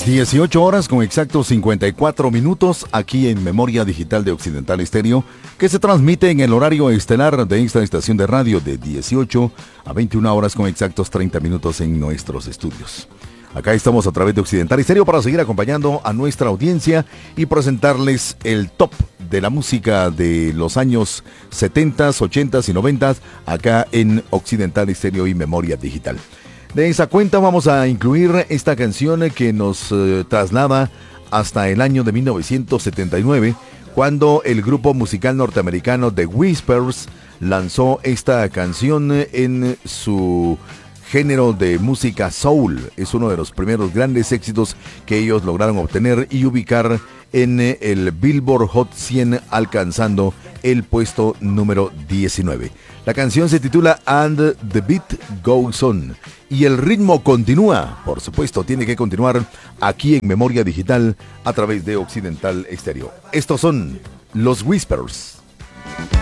Las 18 horas con exactos 54 minutos aquí en Memoria Digital de Occidental Estéreo, que se transmite en el horario estelar de esta estación de radio de 18 a 21 horas con exactos 30 minutos en nuestros estudios. Acá estamos a través de Occidental Estéreo para seguir acompañando a nuestra audiencia y presentarles el top de la música de los años 70s, 80s y 90s acá en Occidental Estéreo y Memoria Digital. De esa cuenta vamos a incluir esta canción que nos traslada hasta el año de 1979, cuando el grupo musical norteamericano The Whispers lanzó esta canción en su género de música soul. Es uno de los primeros grandes éxitos que ellos lograron obtener y ubicar en el Billboard Hot 100, alcanzando el puesto número 19. La canción se titula And the Beat Goes On y el ritmo continúa. Por supuesto, tiene que continuar aquí en Memoria Digital a través de Occidental Estéreo. Estos son los Whispers.